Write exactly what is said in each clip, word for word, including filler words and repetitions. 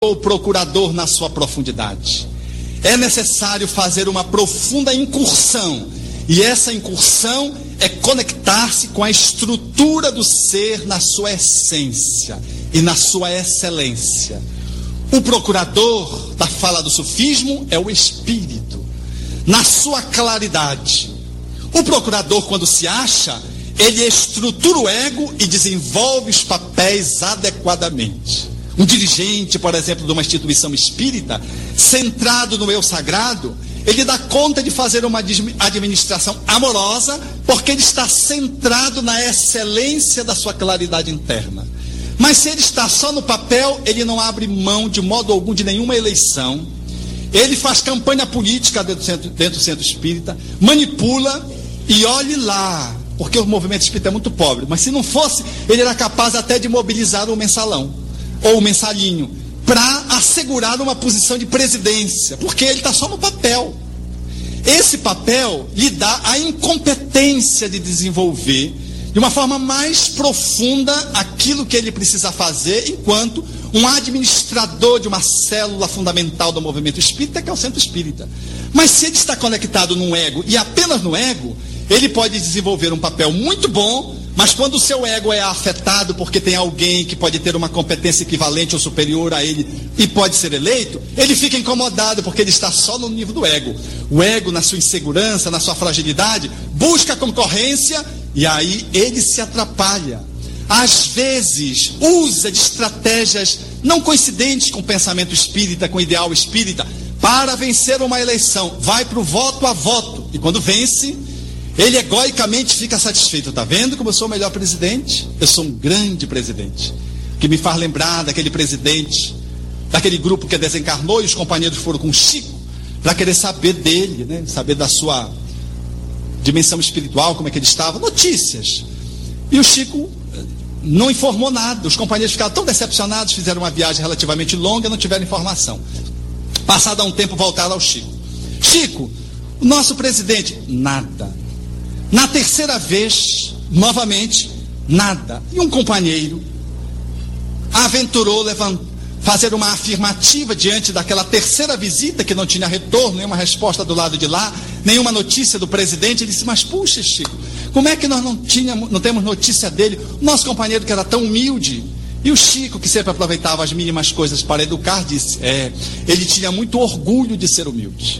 o procurador na sua profundidade. É necessário fazer uma profunda incursão, e essa incursão é conectar-se com a estrutura do ser na sua essência e na sua excelência. O procurador da fala do sufismo é o espírito, na sua claridade. O procurador, quando se acha, ele estrutura o ego e desenvolve os papéis adequadamente. Um dirigente, por exemplo, de uma instituição espírita, centrado no eu sagrado, ele dá conta de fazer uma administração amorosa, porque ele está centrado na excelência da sua claridade interna. Mas se ele está só no papel, ele não abre mão de modo algum de nenhuma eleição. Ele faz campanha política dentro do centro, dentro do centro espírita, manipula e olhe lá, porque o movimento espírita é muito pobre, mas se não fosse, ele era capaz até de mobilizar o mensalão ou o mensalinho, para assegurar uma posição de presidência, porque ele está só no papel. Esse papel lhe dá a incompetência de desenvolver de uma forma mais profunda aquilo que ele precisa fazer enquanto um administrador de uma célula fundamental do movimento espírita, que é o centro espírita. Mas se ele está conectado no ego e apenas no ego, ele pode desenvolver um papel muito bom, mas quando o seu ego é afetado porque tem alguém que pode ter uma competência equivalente ou superior a ele e pode ser eleito, ele fica incomodado porque ele está só no nível do ego. O ego, na sua insegurança, na sua fragilidade, busca concorrência e aí ele se atrapalha. Às vezes usa de estratégias não coincidentes com o pensamento espírita, com o ideal espírita, para vencer uma eleição. Vai para o voto a voto e quando vence, ele egoicamente fica satisfeito. Está vendo como eu sou o melhor presidente? Eu sou um grande presidente. Que me faz lembrar daquele presidente, daquele grupo que desencarnou e os companheiros foram com o Chico para querer saber dele, né? Saber da sua dimensão espiritual, como é que ele estava, notícias. E o Chico não informou nada. Os companheiros ficaram tão decepcionados, fizeram uma viagem relativamente longa e não tiveram informação. Passado um tempo, voltaram ao Chico. Chico, o nosso presidente, nada. Na terceira vez, novamente, nada. E um companheiro aventurou levantar, fazer uma afirmativa diante daquela terceira visita que não tinha retorno, nenhuma resposta do lado de lá, nenhuma notícia do presidente. Ele disse, mas puxa, Chico, como é que nós não, tínhamos, não temos notícia dele? O nosso companheiro que era tão humilde. E o Chico, que sempre aproveitava as mínimas coisas para educar, disse, é, ele tinha muito orgulho de ser humilde.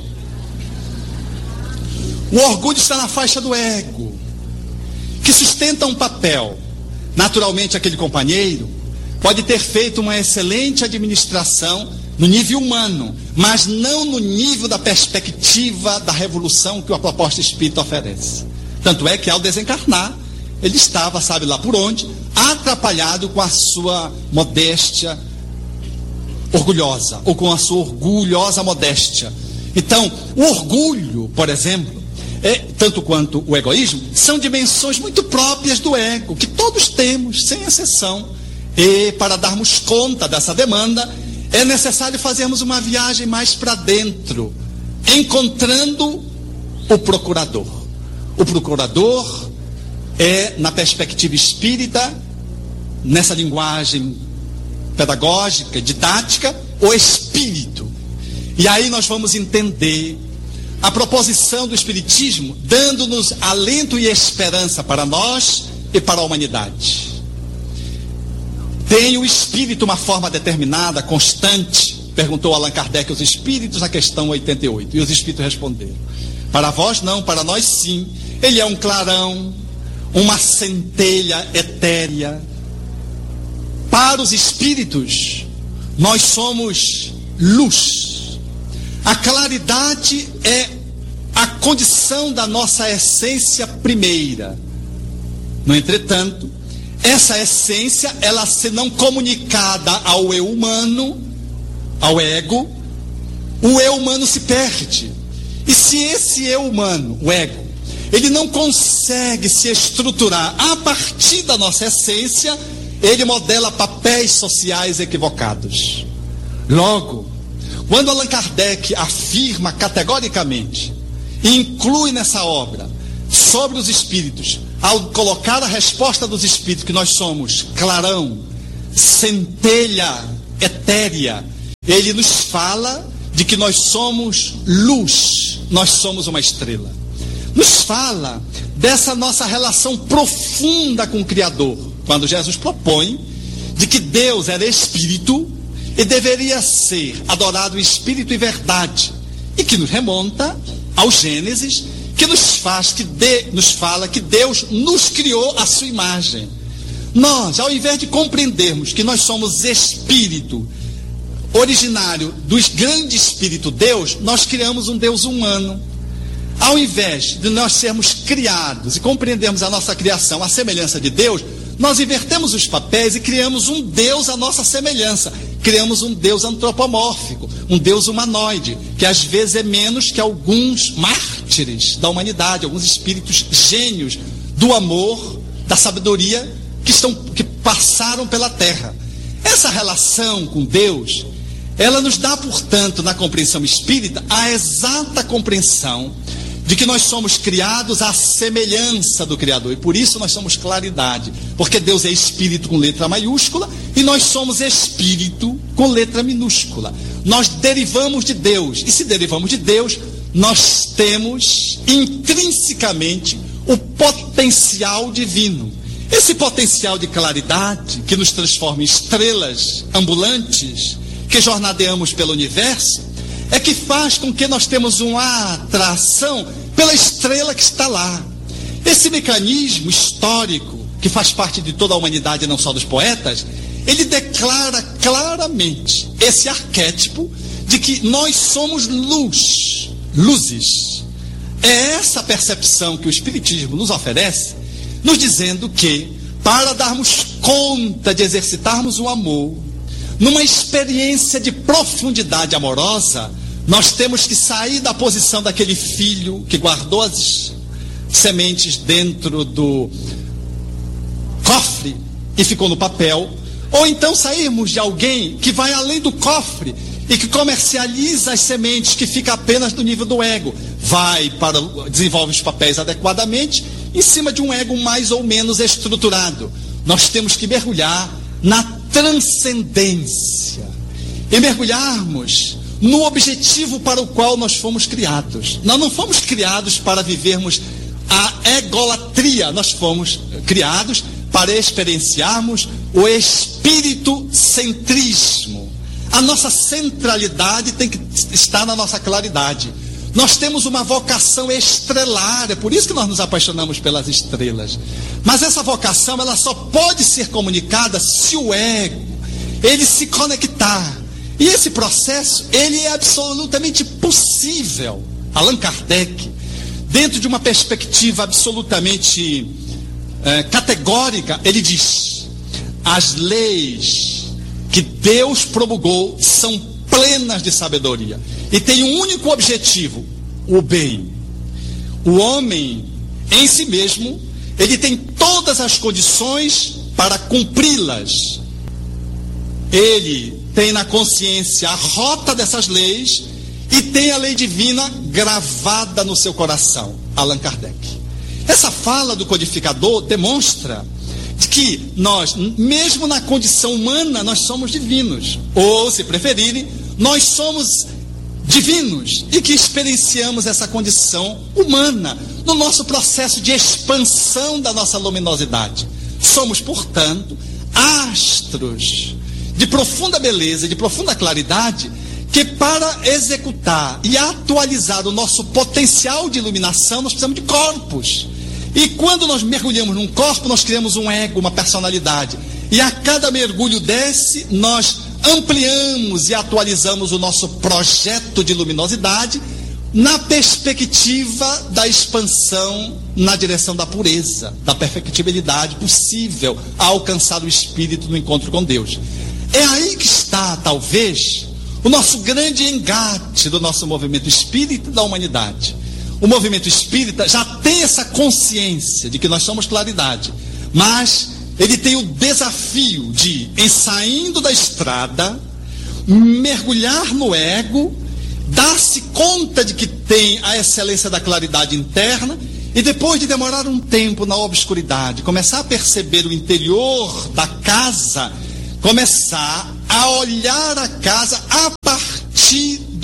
O orgulho está na faixa do ego, que sustenta um papel. Naturalmente, aquele companheiro pode ter feito uma excelente administração no nível humano, mas não no nível da perspectiva da revolução que a proposta espírita oferece. Tanto é que, ao desencarnar, ele estava, sabe lá por onde, atrapalhado com a sua modéstia orgulhosa, ou com a sua orgulhosa modéstia. Então, o orgulho, por exemplo, É, tanto quanto o egoísmo, são dimensões muito próprias do ego, que todos temos, sem exceção. E para darmos conta dessa demanda, é necessário fazermos uma viagem mais para dentro, encontrando o procurador. O procurador é, na perspectiva espírita, nessa linguagem pedagógica, didática, o espírito. E aí nós vamos entender a proposição do Espiritismo, dando-nos alento e esperança para nós e para a humanidade. Tem o espírito uma forma determinada, constante? Perguntou Allan Kardec aos espíritos na questão oitenta e oito. E os espíritos responderam, para vós não, para nós sim. Ele é um clarão, uma centelha etérea. Para os espíritos, nós somos luz. A claridade é a condição da nossa essência primeira. No entretanto, essa essência, ela se não comunicada ao eu humano, ao ego, o eu humano se perde. E se esse eu humano, o ego, ele não consegue se estruturar a partir da nossa essência, ele modela papéis sociais equivocados. Logo, quando Allan Kardec afirma categoricamente, e inclui nessa obra, sobre os espíritos, ao colocar a resposta dos espíritos, que nós somos clarão, centelha etérea, ele nos fala de que nós somos luz, nós somos uma estrela. Nos fala dessa nossa relação profunda com o Criador, quando Jesus propõe de que Deus era espírito e deveria ser adorado em espírito e verdade, e que nos remonta ao Gênesis, que nos faz, que de, nos fala que Deus nos criou à sua imagem. Nós, ao invés de compreendermos que nós somos espírito originário do grande espírito Deus, nós criamos um Deus humano. Ao invés de nós sermos criados e compreendermos a nossa criação à semelhança de Deus, nós invertemos os papéis e criamos um Deus à nossa semelhança. Criamos um Deus antropomórfico, um Deus humanoide, que às vezes é menos que alguns mártires da humanidade, alguns espíritos gênios do amor, da sabedoria, que, estão, que passaram pela terra. Essa relação com Deus, ela nos dá, portanto, na compreensão espírita, a exata compreensão de que nós somos criados à semelhança do Criador, e por isso nós somos claridade, porque Deus é espírito com letra maiúscula e nós somos espírito com letra minúscula. Nós derivamos de Deus, e se derivamos de Deus, nós temos intrinsecamente o potencial divino. Esse potencial de claridade que nos transforma em estrelas ambulantes que jornadeamos pelo universo, é que faz com que nós temos uma atração pela estrela que está lá. Esse mecanismo histórico, que faz parte de toda a humanidade e não só dos poetas, ele declara claramente esse arquétipo de que nós somos luz, luzes. É essa percepção que o Espiritismo nos oferece, nos dizendo que, para darmos conta de exercitarmos o amor, numa experiência de profundidade amorosa, nós temos que sair da posição daquele filho que guardou as sementes dentro do cofre e ficou no papel, ou então sairmos de alguém que vai além do cofre e que comercializa as sementes, que fica apenas no nível do ego, vai para, desenvolve os papéis adequadamente em cima de um ego mais ou menos estruturado. Nós temos que mergulhar na transcendência e mergulharmos no objetivo para o qual nós fomos criados. Nós não fomos criados para vivermos a egolatria, nós fomos criados para experienciarmos o espírito-centrismo. A nossa centralidade tem que estar na nossa claridade. Nós temos uma vocação estrelar, é por isso que nós nos apaixonamos pelas estrelas. Mas essa vocação, ela só pode ser comunicada se o ego, ele se conectar. E esse processo, ele é absolutamente possível. Allan Kardec, dentro de uma perspectiva absolutamente é, categórica, ele diz: as leis que Deus promulgou são plenas de sabedoria e tem um único objetivo, o bem. O homem em si mesmo, ele tem todas as condições para cumpri-las. Ele tem na consciência a rota dessas leis e tem a lei divina gravada no seu coração. Allan Kardec. Essa fala do codificador demonstra que nós, mesmo na condição humana, nós somos divinos. Ou, se preferirem, nós somos divinos e que experienciamos essa condição humana no nosso processo de expansão da nossa luminosidade. Somos, portanto, astros de profunda beleza, de profunda claridade, que para executar e atualizar o nosso potencial de iluminação, nós precisamos de corpos. E quando nós mergulhamos num corpo, nós criamos um ego, uma personalidade. E a cada mergulho desse, nós ampliamos e atualizamos o nosso projeto de luminosidade na perspectiva da expansão na direção da pureza, da perfectibilidade possível a alcançar o espírito no encontro com Deus. É aí que está, talvez, o nosso grande engate do nosso movimento espírita da humanidade. O movimento espírita já tem essa consciência de que nós somos claridade, mas ele tem o desafio de, em saindo da estrada, mergulhar no ego, dar-se conta de que tem a excelência da claridade interna, e depois de demorar um tempo na obscuridade, começar a perceber o interior da casa, começar a olhar a casa a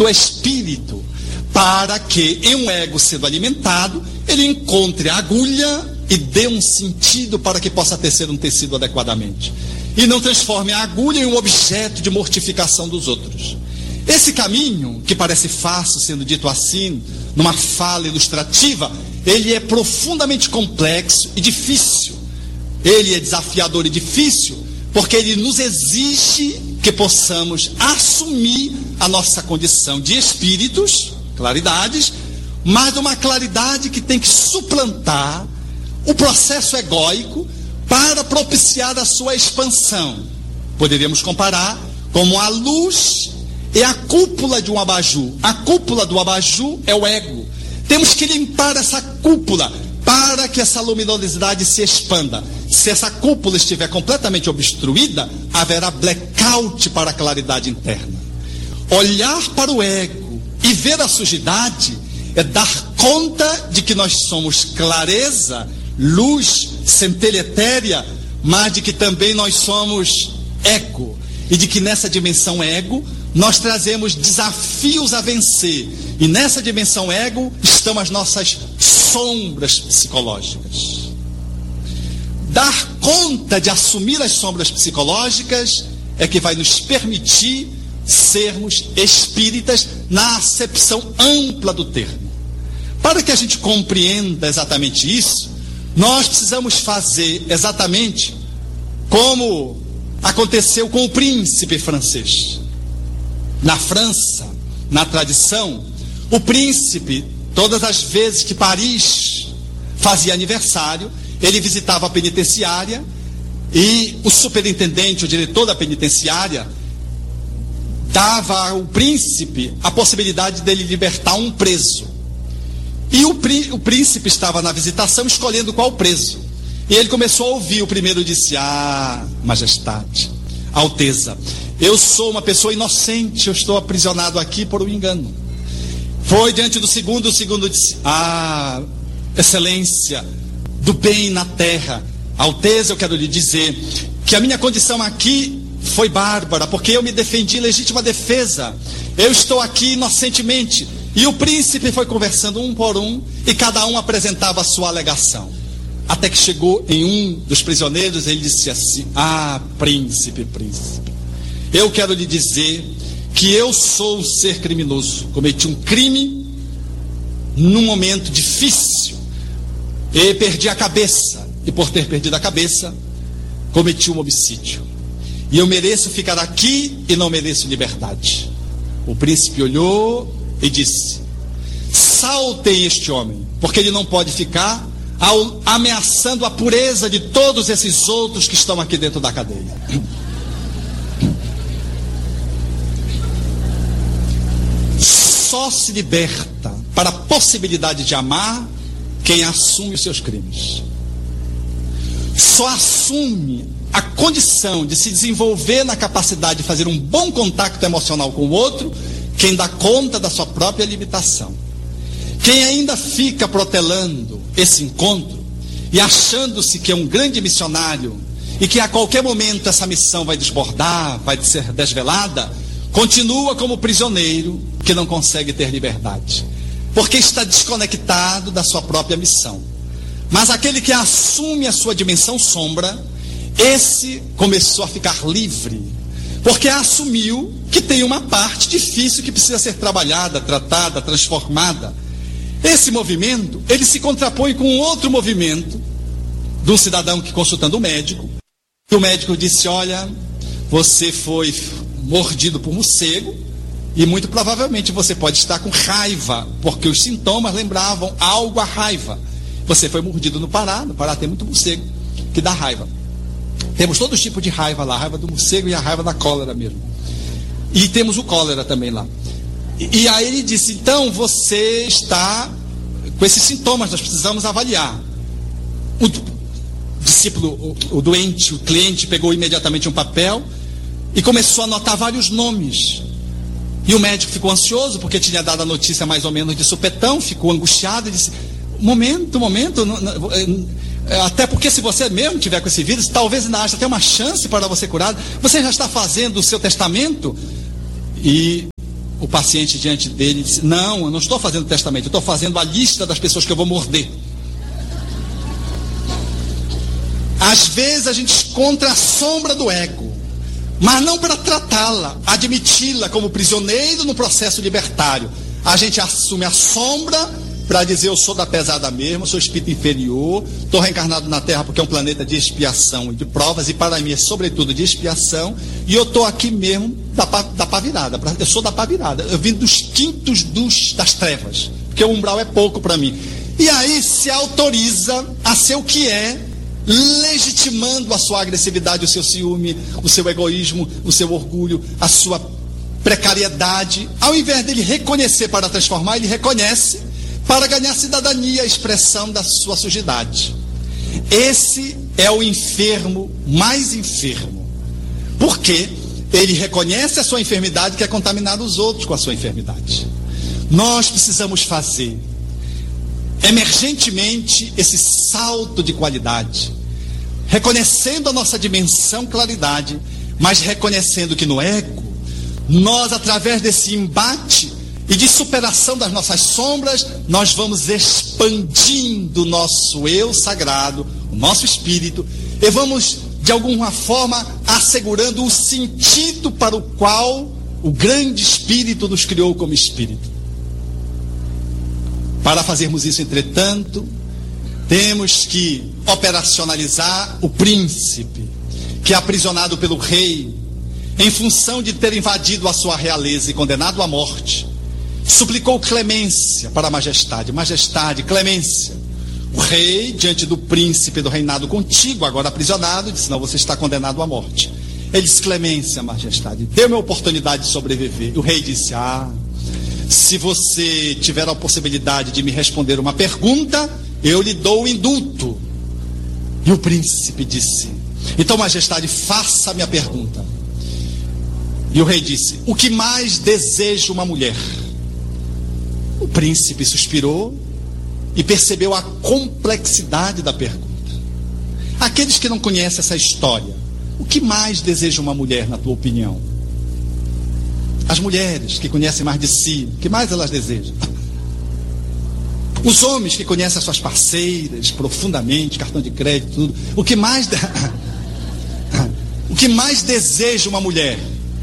do espírito, para que, em um ego sendo alimentado, ele encontre a agulha e dê um sentido para que possa tecer um tecido adequadamente. E não transforme a agulha em um objeto de mortificação dos outros. Esse caminho, que parece fácil, sendo dito assim, numa fala ilustrativa, ele é profundamente complexo e difícil. Ele é desafiador e difícil, porque ele nos exige que possamos assumir a nossa condição de espíritos, claridades, mas uma claridade que tem que suplantar o processo egóico para propiciar a sua expansão. Poderíamos comparar como a luz e a cúpula de um abajur. A cúpula do abajur é o ego. Temos que limpar essa cúpula para que essa luminosidade se expanda. Se essa cúpula estiver completamente obstruída, haverá blackout para a claridade interna. Olhar para o ego e ver a sujidade é dar conta de que nós somos clareza, luz, centelha etérea, mas de que também nós somos ego, e de que nessa dimensão ego nós trazemos desafios a vencer, e nessa dimensão ego estão as nossas sombras psicológicas. Dar conta de assumir as sombras psicológicas é que vai nos permitir sermos espíritas na acepção ampla do termo. Para que a gente compreenda exatamente isso, nós precisamos fazer exatamente como aconteceu com o príncipe francês. Na França, na tradição, o príncipe, todas as vezes que Paris fazia aniversário, ele visitava a penitenciária e o superintendente, o diretor da penitenciária, dava ao príncipe a possibilidade dele libertar um preso. E o, prí, o príncipe estava na visitação escolhendo qual preso. E ele começou a ouvir. O primeiro disse: ah, majestade, alteza, eu sou uma pessoa inocente, eu estou aprisionado aqui por um engano. Foi diante do segundo, o segundo disse: ah, excelência, do bem na terra, alteza, eu quero lhe dizer que a minha condição aqui foi bárbara, porque eu me defendi, legítima defesa. Eu estou aqui inocentemente. E o príncipe foi conversando um por um, e cada um apresentava a sua alegação. Até que chegou em um dos prisioneiros, ele disse assim: ah, príncipe, príncipe, eu quero lhe dizer que eu sou um ser criminoso. Cometi um crime num momento difícil, e perdi a cabeça. E por ter perdido a cabeça, cometi um homicídio. E eu mereço ficar aqui e não mereço liberdade. O príncipe olhou e disse: saltem este homem, porque ele não pode ficar ao, ameaçando a pureza de todos esses outros que estão aqui dentro da cadeia. Só se liberta para a possibilidade de amar quem assume os seus crimes. Só assume a condição de se desenvolver na capacidade de fazer um bom contato emocional com o outro quem dá conta da sua própria limitação. Quem ainda fica protelando esse encontro e achando-se que é um grande missionário e que a qualquer momento essa missão vai desbordar, vai ser desvelada, continua como prisioneiro que não consegue ter liberdade, porque está desconectado da sua própria missão. Mas aquele que assume a sua dimensão sombra, esse começou a ficar livre, porque assumiu que tem uma parte difícil que precisa ser trabalhada, tratada, transformada. Esse movimento, ele se contrapõe com outro movimento de um cidadão que, consultando o médico, o médico disse: olha, você foi mordido por morcego e muito provavelmente você pode estar com raiva, porque os sintomas lembravam algo a raiva. Você foi mordido no Pará, no Pará tem muito morcego que dá raiva. Temos todo tipo de raiva lá, a raiva do morcego e a raiva da cólera mesmo. E temos o cólera também lá. E, e aí ele disse: então você está com esses sintomas, nós precisamos avaliar. O discípulo, o, o doente, o cliente pegou imediatamente um papel e começou a anotar vários nomes. E o médico ficou ansioso, porque tinha dado a notícia mais ou menos de supetão, ficou angustiado e disse: momento, momento, não, não, até porque se você mesmo tiver com esse vírus, talvez ainda haja até uma chance para você curar. Você já está fazendo o seu testamento? E o paciente diante dele e disse: não, eu não estou fazendo testamento, eu estou fazendo a lista das pessoas que eu vou morder. Às vezes a gente encontra a sombra do ego, mas não para tratá-la, admiti-la como prisioneiro no processo libertário. A gente assume a sombra para dizer: eu sou da pesada mesmo, sou espírito inferior, estou reencarnado na Terra porque é um planeta de expiação e de provas, e para mim é sobretudo de expiação, e eu estou aqui mesmo da, da pá virada, eu sou da pá virada, eu vim dos quintos dos, das trevas, porque o umbral é pouco para mim. E aí se autoriza a ser o que é, legitimando a sua agressividade, o seu ciúme, o seu egoísmo, o seu orgulho, a sua precariedade. Ao invés dele reconhecer para transformar, ele reconhece para ganhar cidadania, a expressão da sua sujidade. Esse é o enfermo mais enfermo, porque ele reconhece a sua enfermidade e quer contaminar os outros com a sua enfermidade. Nós precisamos fazer emergentemente esse salto de qualidade, reconhecendo a nossa dimensão claridade, mas reconhecendo que no ego, nós, através desse embate e de superação das nossas sombras, nós vamos expandindo o nosso eu sagrado, o nosso espírito, e vamos, de alguma forma, assegurando o sentido para o qual o grande espírito nos criou como espírito. Para fazermos isso, entretanto, temos que operacionalizar o príncipe, que é aprisionado pelo rei, em função de ter invadido a sua realeza e condenado à morte, suplicou clemência para a majestade. Majestade, clemência. O rei, diante do príncipe do reinado contíguo, agora aprisionado, disse: não, você está condenado à morte. Ele disse: clemência, majestade, dê-me a oportunidade de sobreviver. E o rei disse: ah, se você tiver a possibilidade de me responder uma pergunta, eu lhe dou o indulto. E o príncipe disse: então, majestade, faça a minha pergunta. E o rei disse: o que mais deseja uma mulher? O príncipe suspirou e percebeu a complexidade da pergunta. Aqueles que não conhecem essa história, o que mais deseja uma mulher, na tua opinião? As mulheres que conhecem mais de si, o que mais elas desejam? Os homens que conhecem as suas parceiras profundamente, cartão de crédito, tudo, o que mais de... o que mais deseja uma mulher?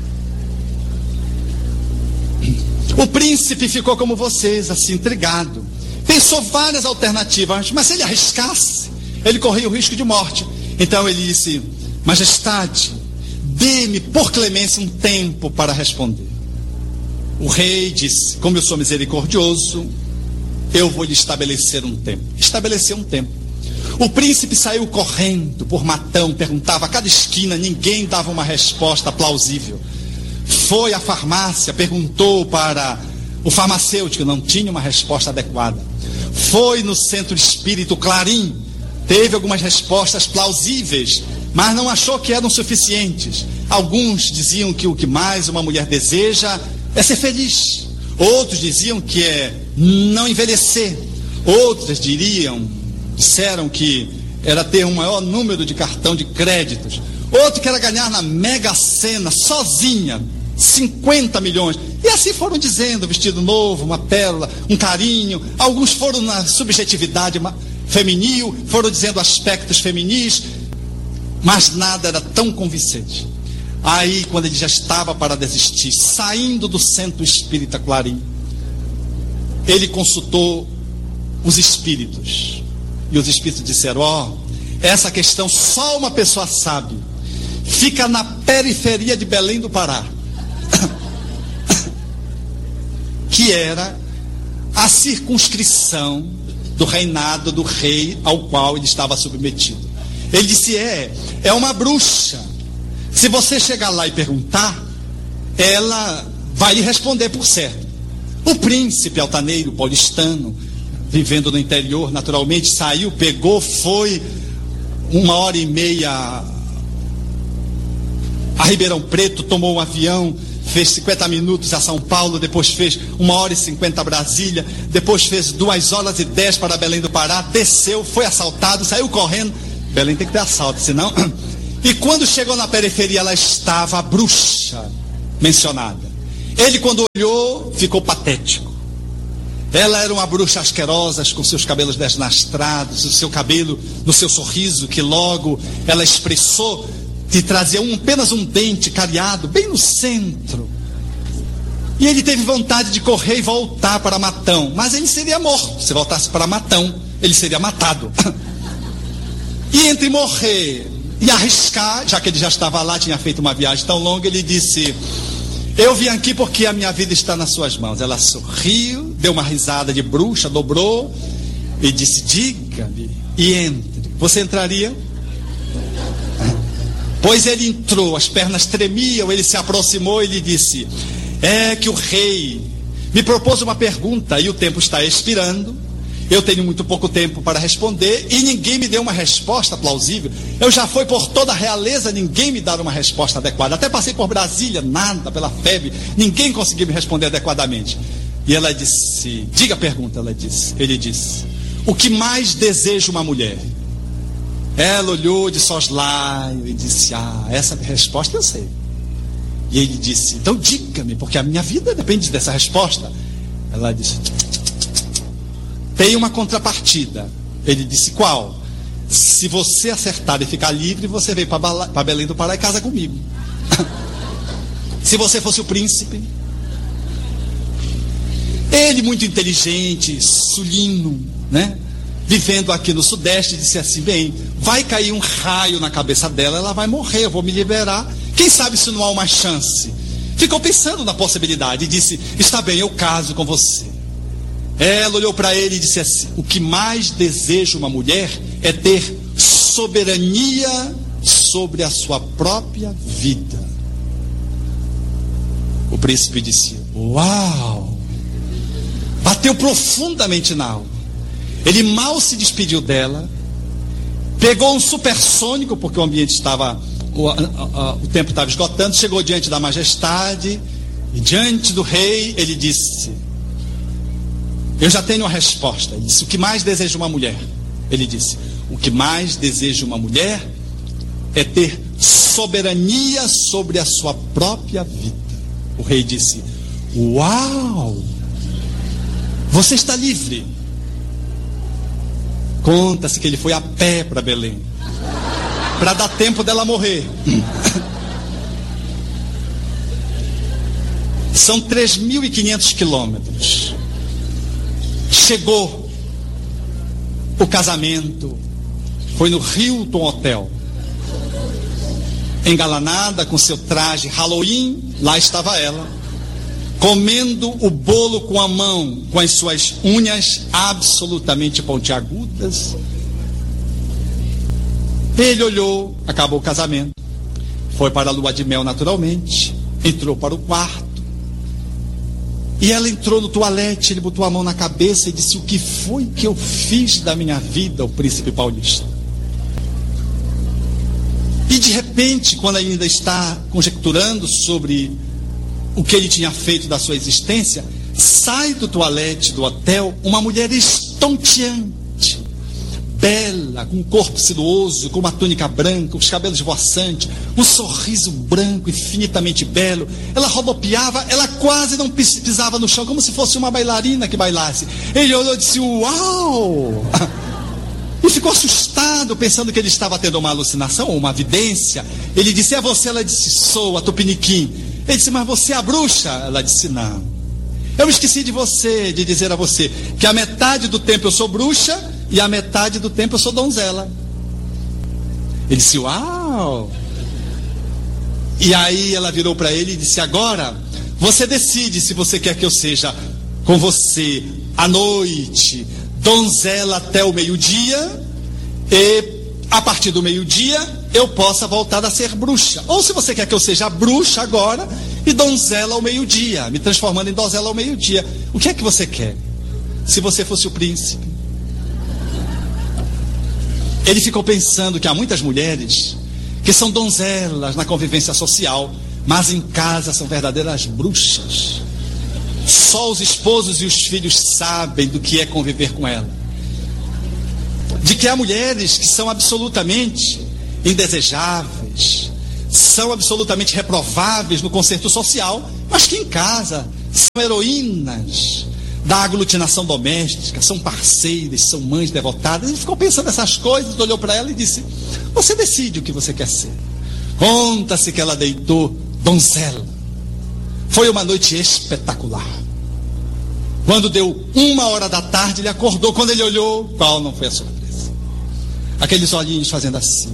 O príncipe ficou como vocês, assim, intrigado. Pensou várias alternativas, mas se ele arriscasse, ele corria o risco de morte. Então ele disse: majestade, dê-me por clemência um tempo para responder. O rei disse: como eu sou misericordioso, eu vou lhe estabelecer um tempo. Estabeleceu um tempo. O príncipe saiu correndo por matão, perguntava a cada esquina, ninguém dava uma resposta plausível. Foi à farmácia, perguntou para o farmacêutico, não tinha uma resposta adequada. Foi no centro espírita Clarim, teve algumas respostas plausíveis, mas não achou que eram suficientes. Alguns diziam que o que mais uma mulher deseja é ser feliz. Outros diziam que é não envelhecer. Outros diriam, disseram que era ter um maior número de cartão de créditos. Outro que era ganhar na Mega Sena, sozinha, cinquenta milhões. E assim foram dizendo: vestido novo, uma pérola, um carinho. Alguns foram na subjetividade feminil, foram dizendo aspectos feminis, mas nada era tão convincente. Aí, quando ele já estava para desistir, saindo do centro espírita Clarim, ele consultou os espíritos. E os espíritos disseram: ó, oh, essa questão só uma pessoa sabe. Fica na periferia de Belém do Pará. Que era a circunscrição do reinado do rei ao qual ele estava submetido. Ele disse: é, é uma bruxa. Se você chegar lá e perguntar, ela vai lhe responder por certo. O príncipe altaneiro paulistano, vivendo no interior, naturalmente, saiu, pegou, foi uma hora e meia a Ribeirão Preto, tomou um avião, fez cinquenta minutos a São Paulo, depois fez uma hora e cinquenta a Brasília, depois fez duas horas e dez para Belém do Pará, desceu, foi assaltado, saiu correndo. Belém tem que ter assalto, senão... E quando chegou na periferia, ela estava a bruxa mencionada. Ele, quando olhou, ficou patético. Ela era uma bruxa asquerosa, com seus cabelos desnastrados, o seu cabelo no seu sorriso, que logo ela expressou, que trazia um, apenas um dente cariado, bem no centro. E ele teve vontade de correr e voltar para Matão, mas ele seria morto. Se voltasse para Matão, ele seria matado. E entre morrer e arriscar, já que ele já estava lá, tinha feito uma viagem tão longa, ele disse: eu vim aqui porque a minha vida está nas suas mãos. Ela sorriu, deu uma risada de bruxa, dobrou e disse: diga-me e entre. Você entraria? Pois ele entrou, as pernas tremiam, ele se aproximou e lhe disse: é que o rei me propôs uma pergunta e o tempo está expirando. Eu tenho muito pouco tempo para responder e ninguém me deu uma resposta plausível. Eu já fui por toda a realeza, ninguém me dá uma resposta adequada. Até passei por Brasília, nada, pela febre, ninguém conseguiu me responder adequadamente. E ela disse: diga a pergunta. Ela disse, ele disse: o que mais deseja uma mulher? Ela olhou de soslaio e disse: ah, essa resposta eu sei. E ele disse: então diga-me, porque a minha vida depende dessa resposta. Ela disse: tem uma contrapartida. Ele disse: qual? Se você acertar e ficar livre, você vem para Belém do Pará e casa comigo. Se você fosse o príncipe. Ele, muito inteligente, sulino, né? Vivendo aqui no Sudeste, disse assim: bem, vai cair um raio na cabeça dela, ela vai morrer, eu vou me liberar. Quem sabe se não há uma chance? Ficou pensando na possibilidade e disse: está bem, eu caso com você. Ela olhou para ele e disse assim: o que mais deseja uma mulher é ter soberania sobre a sua própria vida. O príncipe disse: uau! Bateu profundamente na alma. Ele mal se despediu dela, pegou um supersônico, porque o ambiente estava, o, a, a, o tempo estava esgotando, chegou diante da majestade, e diante do rei, ele disse: eu já tenho a resposta. Ele disse: o que mais deseja uma mulher? Ele disse: o que mais deseja uma mulher é ter soberania sobre a sua própria vida. O rei disse: uau! Você está livre. Conta-se que ele foi a pé para Belém, para dar tempo dela morrer. São três mil e quinhentos quilômetros. Chegou o casamento, foi no Hilton Hotel, engalanada com seu traje Halloween. Lá estava ela, comendo o bolo com a mão, com as suas unhas absolutamente pontiagudas. Ele olhou, acabou o casamento, foi para a lua de mel naturalmente, entrou para o quarto. E ela entrou no toalete, ele botou a mão na cabeça e disse: o que foi que eu fiz da minha vida, o príncipe paulista? E de repente, quando ainda está conjecturando sobre o que ele tinha feito da sua existência, sai do toalete do hotel uma mulher estonteante, bela, com um corpo sinuoso, com uma túnica branca, os cabelos esvoaçantes, um sorriso branco infinitamente belo. Ela rodopiava, ela quase não pisava no chão, como se fosse uma bailarina que bailasse. Ele olhou e disse: uau! E ficou assustado, pensando que ele estava tendo uma alucinação ou uma vidência. Ele disse: é você? Ela disse: sou, a Tupiniquim. Ele disse: mas você é a bruxa? Ela disse: não. Eu me esqueci de você, de dizer a você que a metade do tempo eu sou bruxa e a metade do tempo eu sou donzela. Ele disse: uau! E aí ela virou para ele e disse: agora você decide se você quer que eu seja com você à noite, donzela até o meio-dia, e a partir do meio-dia eu possa voltar a ser bruxa. Ou se você quer que eu seja bruxa agora e donzela ao meio-dia, me transformando em donzela ao meio-dia. O que é que você quer? Se você fosse o príncipe. Ele ficou pensando que há muitas mulheres que são donzelas na convivência social, mas em casa são verdadeiras bruxas. Só os esposos e os filhos sabem do que é conviver com ela. De que há mulheres que são absolutamente indesejáveis, são absolutamente reprováveis no conceito social, mas que em casa são heroínas da aglutinação doméstica, são parceiras, são mães devotadas. Ele ficou pensando nessas coisas, olhou para ela e disse: você decide o que você quer ser. Conta-se que ela deitou donzela. Foi uma noite espetacular. Quando deu uma hora da tarde, ele acordou. Quando ele olhou, qual não foi a surpresa? Aqueles olhinhos fazendo assim.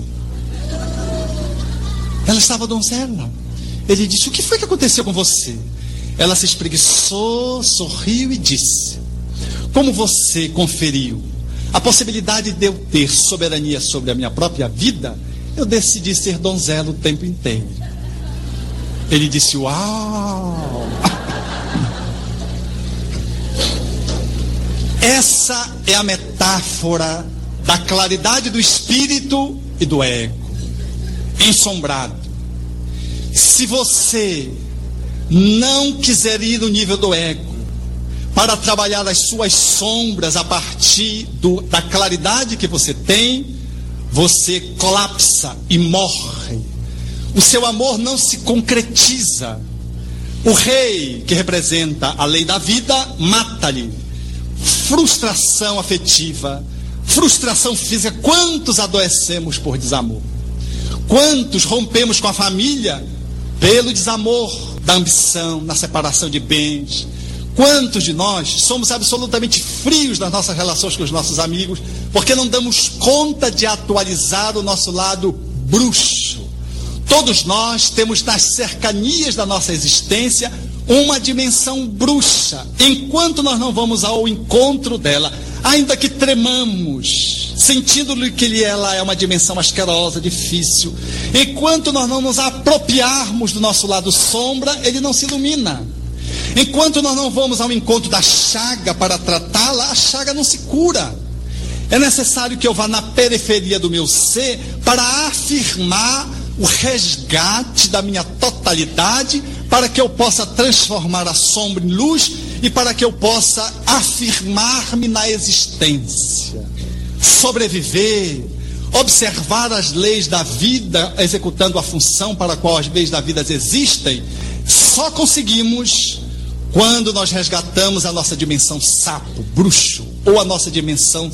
Ela estava donzela. Ele disse: o que foi que aconteceu com você? Ela se espreguiçou, sorriu e disse: como você conferiu a possibilidade de eu ter soberania sobre a minha própria vida, eu decidi ser donzela o tempo inteiro. Ele disse: uau! Essa é a metáfora da claridade do espírito e do ego ensombrado. Se você não quiser ir no nível do ego para trabalhar as suas sombras a partir do, da claridade que você tem, você colapsa e morre. O seu amor não se concretiza. O rei, que representa a lei da vida, mata-lhe. Frustração afetiva, frustração física. Quantos adoecemos por desamor? Quantos rompemos com a família pelo desamor da ambição, na separação de bens? Quantos de nós somos absolutamente frios nas nossas relações com os nossos amigos, porque não damos conta de atualizar o nosso lado bruxo? Todos nós temos nas cercanias da nossa existência uma dimensão bruxa. Enquanto nós não vamos ao encontro dela, ainda que tremamos, sentindo que ela é uma dimensão asquerosa, difícil, enquanto nós não nos apropriarmos do nosso lado sombra, ele não se ilumina. Enquanto nós não vamos ao encontro da chaga para tratá-la, a chaga não se cura. É necessário que eu vá na periferia do meu ser para afirmar o resgate da minha totalidade, para que eu possa transformar a sombra em luz e para que eu possa afirmar-me na existência, sobreviver, observar as leis da vida, executando a função para a qual as leis da vida existem. Só conseguimos quando nós resgatamos a nossa dimensão sapo, bruxo, ou a nossa dimensão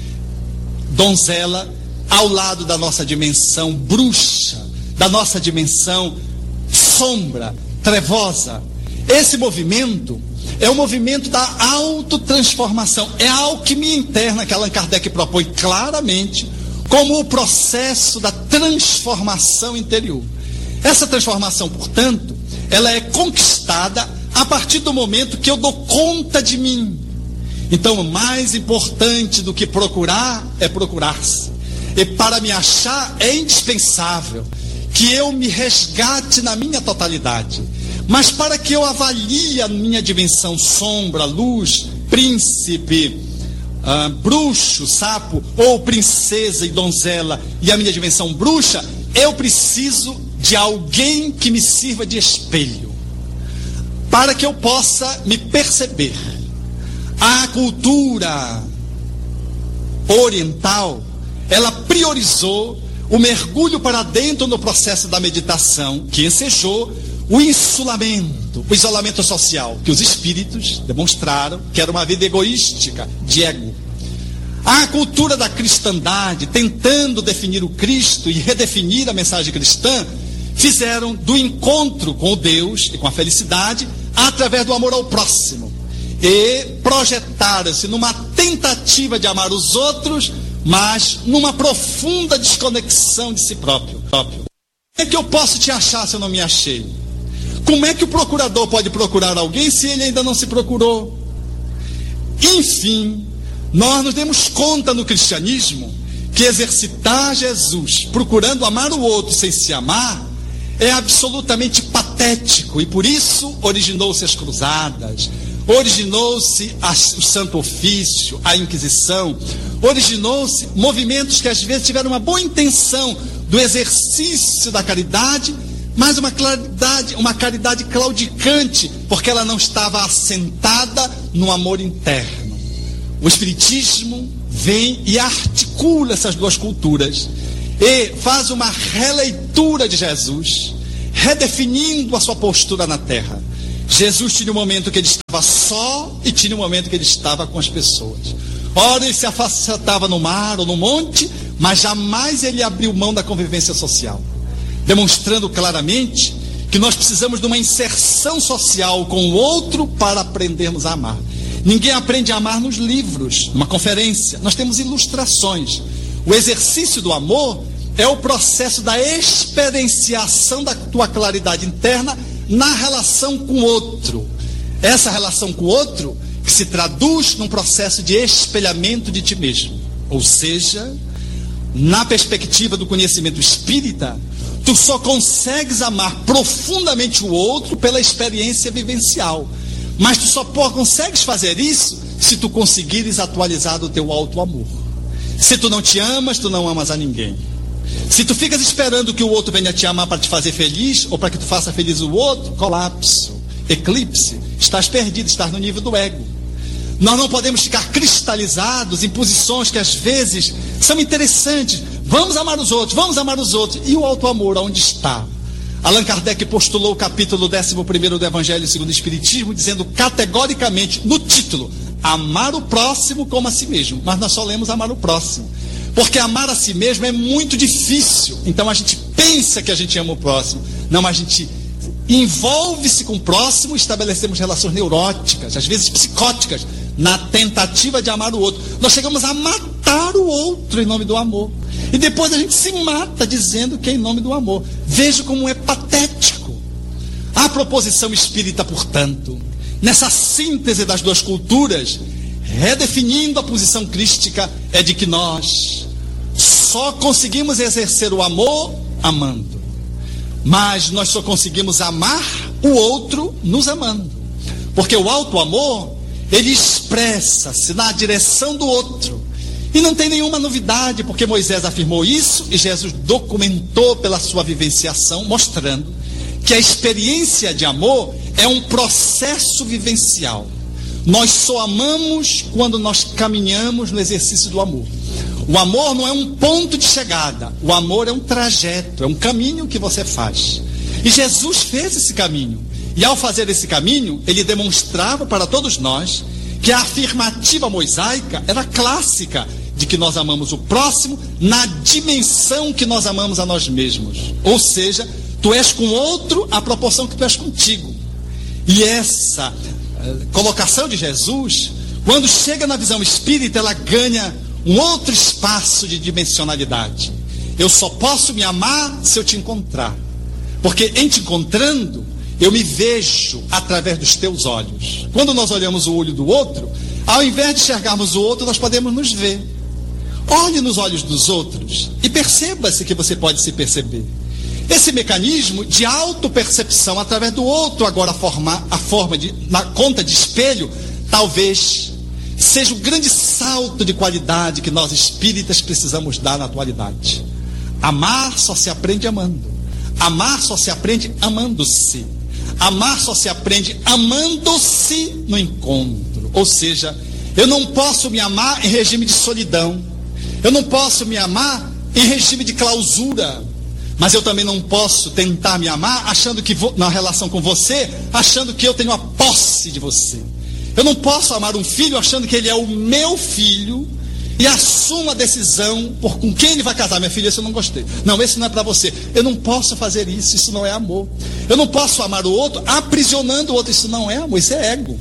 donzela, ao lado da nossa dimensão bruxa, da nossa dimensão sombra, trevosa. Esse movimento é o movimento da autotransformação, é a alquimia interna que Allan Kardec propõe claramente como o processo da transformação interior. Essa transformação, portanto, ela é conquistada a partir do momento que eu dou conta de mim. Então, o mais importante do que procurar é procurar-se. E para me achar é indispensável que eu me resgate na minha totalidade. Mas para que eu avalie a minha dimensão sombra, luz, príncipe, uh, bruxo, sapo, ou princesa e donzela, e a minha dimensão bruxa, eu preciso de alguém que me sirva de espelho, para que eu possa me perceber. A cultura oriental, ela priorizou o mergulho para dentro no processo da meditação, que ensejou o insulamento, o isolamento social, que os espíritos demonstraram que era uma vida egoística, de ego. A cultura da cristandade, tentando definir o Cristo e redefinir a mensagem cristã, fizeram do encontro com o Deus e com a felicidade através do amor ao próximo. E projetaram-se numa tentativa de amar os outros, mas numa profunda desconexão de si próprio. Como é que eu posso te achar se eu não me achei? Como é que o procurador pode procurar alguém se ele ainda não se procurou? Enfim, nós nos demos conta no cristianismo que exercitar Jesus procurando amar o outro sem se amar é absolutamente patético, e por isso originou-se as cruzadas, originou-se o Santo Ofício, a Inquisição, originou-se movimentos que às vezes tiveram uma boa intenção do exercício da caridade, mas uma caridade, uma caridade claudicante, porque ela não estava assentada no amor interno. O Espiritismo vem e articula essas duas culturas e faz uma releitura de Jesus, redefinindo a sua postura na terra. Jesus tinha um momento que ele estava só e tinha um momento que ele estava com as pessoas. Ora ele se afastava no mar ou no monte, mas jamais ele abriu mão da convivência social, demonstrando claramente que nós precisamos de uma inserção social com o outro para aprendermos a amar. Ninguém aprende a amar nos livros, numa conferência. Nós temos ilustrações. O exercício do amor é o processo da experienciação da tua claridade interna na relação com o outro. Essa relação com o outro que se traduz num processo de espelhamento de ti mesmo. Ou seja, na perspectiva do conhecimento espírita, tu só consegues amar profundamente o outro pela experiência vivencial. Mas tu só consegues fazer isso se tu conseguires atualizar o teu auto-amor. Se tu não te amas, tu não amas a ninguém. Se tu ficas esperando que o outro venha te amar para te fazer feliz, ou para que tu faça feliz o outro, colapso, eclipse, estás perdido, estás no nível do ego. Nós não podemos ficar cristalizados em posições que às vezes são interessantes. Vamos amar os outros, vamos amar os outros. E o auto-amor, aonde está? Allan Kardec postulou o capítulo décimo primeiro do Evangelho segundo o Espiritismo, dizendo categoricamente, no título, amar o próximo como a si mesmo. Mas nós só lemos amar o próximo, porque amar a si mesmo é muito difícil. Então a gente pensa que a gente ama o próximo. Não, a gente envolve-se com o próximo, estabelecemos relações neuróticas, às vezes psicóticas, na tentativa de amar o outro. Nós chegamos a matar o outro em nome do amor. E depois a gente se mata dizendo que é em nome do amor. Veja como é patético. A proposição espírita, portanto, nessa síntese das duas culturas, redefinindo a posição crística, é de que nós só conseguimos exercer o amor amando. Mas nós só conseguimos amar o outro nos amando. Porque o auto-amor, ele expressa-se na direção do outro. E não tem nenhuma novidade, porque Moisés afirmou isso e Jesus documentou pela sua vivenciação, mostrando que a experiência de amor é um processo vivencial. Nós só amamos quando nós caminhamos no exercício do amor. O amor não é um ponto de chegada, o amor é um trajeto, é um caminho que você faz. E Jesus fez esse caminho. E ao fazer esse caminho, ele demonstrava para todos nós que a afirmativa mosaica era clássica, de que nós amamos o próximo na dimensão que nós amamos a nós mesmos. Ou seja, tu és com o outro à proporção que tu és contigo. E essa uh, colocação de Jesus, quando chega na visão espírita, ela ganha um outro espaço de dimensionalidade. Eu só posso me amar se eu te encontrar. Porque em te encontrando, eu me vejo através dos teus olhos. Quando nós olhamos o olho do outro, ao invés de enxergarmos o outro, nós podemos nos ver. Olhe nos olhos dos outros e perceba-se que você pode se perceber. Esse mecanismo de autopercepção através do outro, agora formar a forma de, na conta de espelho, talvez seja o grande salto de qualidade que nós espíritas precisamos dar na atualidade. Amar só se aprende amando. Amar só se aprende amando-se. Amar só se aprende amando-se no encontro. Ou seja, eu não posso me amar em regime de solidão. Eu não posso me amar em regime de clausura. Mas eu também não posso tentar me amar achando que vou, na relação com você, achando que eu tenho a posse de você. Eu não posso amar um filho achando que ele é o meu filho e assumo a decisão por com quem ele vai casar. Minha filha, esse eu não gostei. Não, esse não é para você. Eu não posso fazer isso, isso não é amor. Eu não posso amar o outro aprisionando o outro, isso não é amor, isso é ego.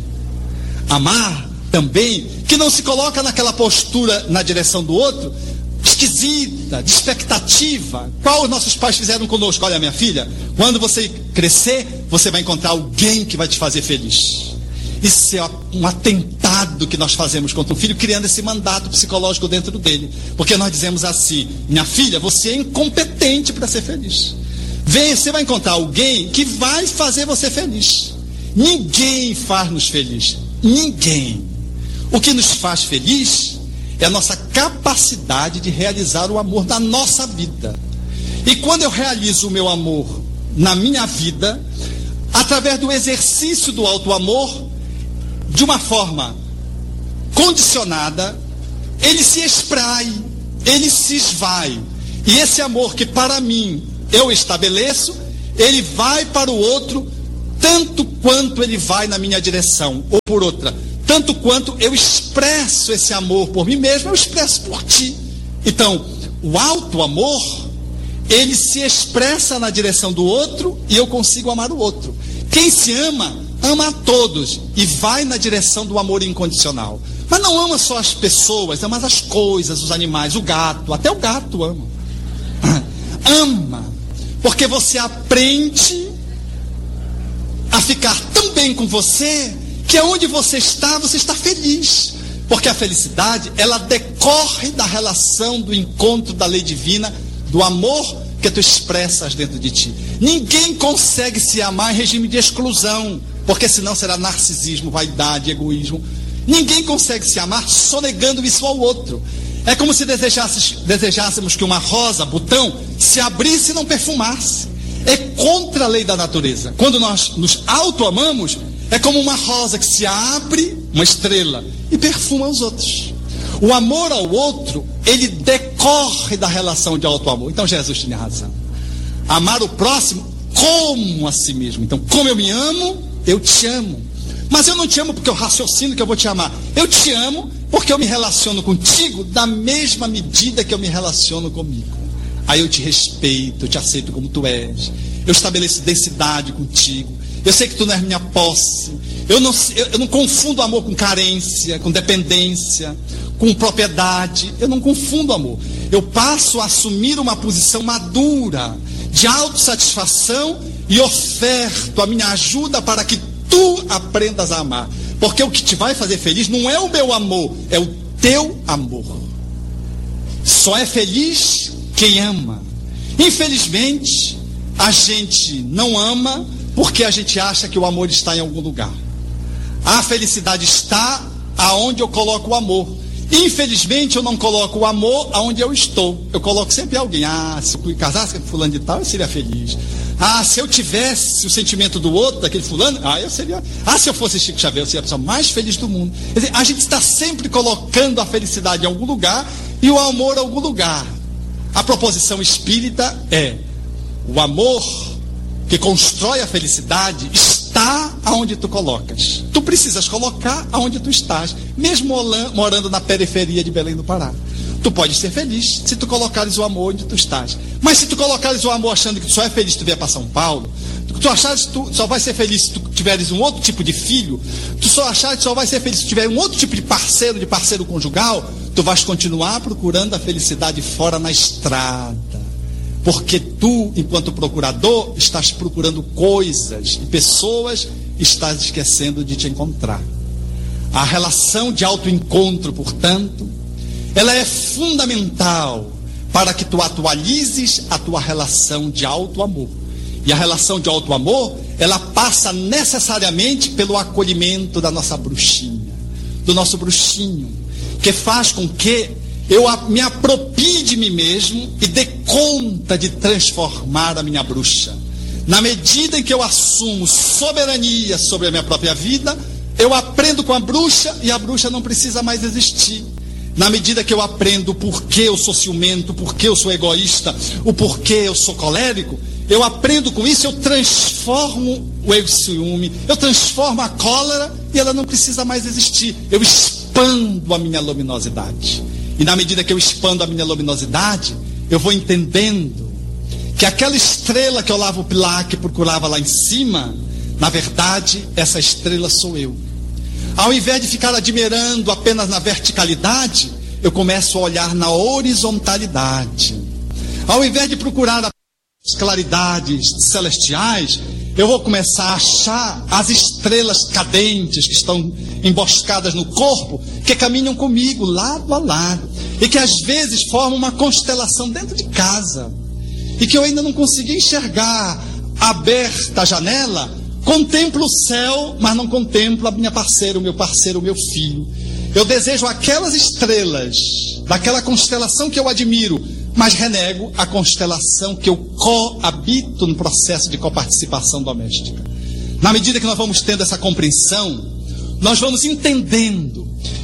Amar também, que não se coloca naquela postura na direção do outro, esquisita, de expectativa. Qual os nossos pais fizeram conosco? Olha, minha filha, quando você crescer, você vai encontrar alguém que vai te fazer feliz. Isso é um atentado que nós fazemos contra o filho, criando esse mandato psicológico dentro dele. Porque nós dizemos assim: minha filha, você é incompetente para ser feliz. Vem, você vai encontrar alguém que vai fazer você feliz. Ninguém faz-nos feliz. Ninguém. O que nos faz feliz é a nossa capacidade de realizar o amor na nossa vida. E quando eu realizo o meu amor na minha vida, através do exercício do auto-amor, de uma forma condicionada, ele se espraia, ele se esvai. E esse amor que para mim eu estabeleço, ele vai para o outro tanto quanto ele vai na minha direção, ou por outra, tanto quanto eu expresso esse amor por mim mesmo, eu expresso por ti. Então, o alto amor, ele se expressa na direção do outro e eu consigo amar o outro. Quem se ama, ama a todos e vai na direção do amor incondicional. Mas não ama só as pessoas, ama as coisas, os animais, o gato, até o gato ama. Ama, porque você aprende a ficar tão bem com você, que onde você está, você está feliz. Porque a felicidade, ela decorre da relação, do encontro da lei divina, do amor que tu expressas dentro de ti. Ninguém consegue se amar em regime de exclusão, porque senão será narcisismo, vaidade, egoísmo. Ninguém consegue se amar sonegando isso ao outro. É como se desejássemos que uma rosa, botão, se abrisse e não perfumasse. É contra a lei da natureza. Quando nós nos auto-amamos, é como uma rosa que se abre, uma estrela, e perfuma os outros. O amor ao outro, ele decorre da relação de auto-amor. Então Jesus tinha razão. Amar o próximo como a si mesmo. Então, como eu me amo, eu te amo. Mas eu não te amo porque eu raciocino que eu vou te amar. Eu te amo porque eu me relaciono contigo da mesma medida que eu me relaciono comigo. Aí eu te respeito, eu te aceito como tu és. Eu estabeleço densidade contigo. Eu sei que tu não és minha posse. Eu não, eu, eu não confundo amor com carência, com dependência, com propriedade. Eu não confundo amor. Eu passo a assumir uma posição madura, de autossatisfação, e oferto a minha ajuda para que tu aprendas a amar. Porque o que te vai fazer feliz não é o meu amor, é o teu amor. Só é feliz quem ama. Infelizmente, a gente não ama porque a gente acha que o amor está em algum lugar. A felicidade está aonde eu coloco o amor. Infelizmente, eu não coloco o amor aonde eu estou. Eu coloco sempre alguém. Ah, se eu casasse com fulano de tal, eu seria feliz. Ah, se eu tivesse o sentimento do outro, daquele fulano, ah, eu seria. Ah, se eu fosse Chico Xavier, eu seria a pessoa mais feliz do mundo. Quer dizer, a gente está sempre colocando a felicidade em algum lugar e o amor em algum lugar. A proposição espírita é: o amor que constrói a felicidade está aonde tu colocas. Tu precisas colocar aonde tu estás, mesmo morando na periferia de Belém do Pará. Tu pode ser feliz se tu colocares o amor onde tu estás. Mas se tu colocares o amor achando que tu só é feliz se tu vier para São Paulo, tu achares que tu só vai ser feliz se tu tiveres um outro tipo de filho, tu só achares que só vai ser feliz se tu tiver um outro tipo de parceiro, de parceiro conjugal, tu vais continuar procurando a felicidade fora na estrada. Porque tu, enquanto procurador, estás procurando coisas e pessoas, estás esquecendo de te encontrar. A relação de autoencontro, portanto, ela é fundamental para que tu atualizes a tua relação de auto-amor. E a relação de auto-amor, ela passa necessariamente pelo acolhimento da nossa bruxinha, do nosso bruxinho, que faz com que eu me apropie de mim mesmo e dê conta de transformar a minha bruxa. Na medida em que eu assumo soberania sobre a minha própria vida, eu aprendo com a bruxa e a bruxa não precisa mais existir. Na medida que eu aprendo o porquê eu sou ciumento, o porquê eu sou egoísta, o porquê eu sou colérico, eu aprendo com isso, eu transformo o ego ciúme, eu transformo a cólera e ela não precisa mais existir. Eu expando a minha luminosidade. E na medida que eu expando a minha luminosidade, eu vou entendendo que aquela estrela que Olavo Bilac procurava lá em cima, na verdade, essa estrela sou eu. Ao invés de ficar admirando apenas na verticalidade, eu começo a olhar na horizontalidade. Ao invés de procurar as claridades celestiais, eu vou começar a achar as estrelas cadentes que estão emboscadas no corpo, que caminham comigo lado a lado, e que às vezes formam uma constelação dentro de casa, e que eu ainda não consegui enxergar. Aberta a janela, contemplo o céu, mas não contemplo a minha parceira, o meu parceiro, o meu filho. Eu desejo aquelas estrelas daquela constelação que eu admiro, mas renego a constelação que eu coabito no processo de coparticipação doméstica. Na medida que nós vamos tendo essa compreensão, nós vamos entendendo